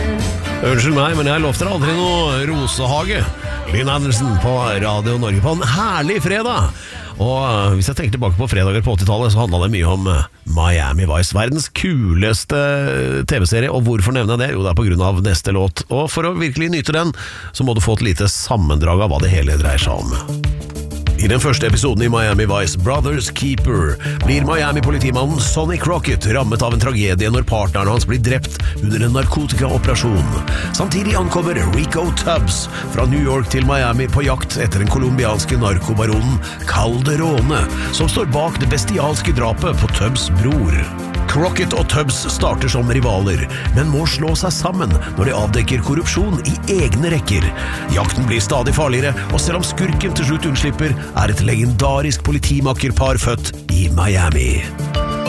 Unnskyld meg, men jeg lovte deg aldri noe rosehage. Lynn Anderson på Radio Norge på en herlig fredag. Og hvis jeg tenker tilbake på fredager på 80-tallet, så handlet det mye om Miami Vice, verdens kuleste TV-serie. Og hvorfor nevner jeg det? Jo, det på grunn av neste låt. Og for å virkelig nyte den, så må du få et lite sammendrag av hva det hele dreier seg om. I den første episoden i Miami Vice, Brothers Keeper, blir Miami-politimannen Sonny Crockett rammet av en tragedie når partneren hans blir drept under en narkotikaoperasjon. Samtidig ankommer Rico Tubbs fra New York til Miami på jakt etter den kolumbianske narkobaronen Calderone, som står bak det bestialske drapet på Tubbs bror. Crockett og Tubbs starter som rivaler, men må slå seg sammen når de avdekker korrupsjon i egne rekker. Jakten blir stadig farligere, og selv om skurken til slutt unnslipper, et legendarisk politimakkerpar født i Miami.